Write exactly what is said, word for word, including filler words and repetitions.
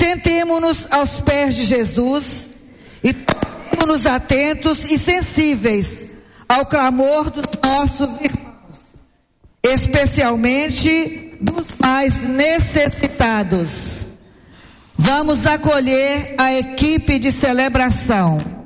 Sentemo-nos aos pés de Jesus e tornemo-nos atentos e sensíveis ao clamor dos nossos irmãos, especialmente dos mais necessitados. Vamos acolher a equipe de celebração.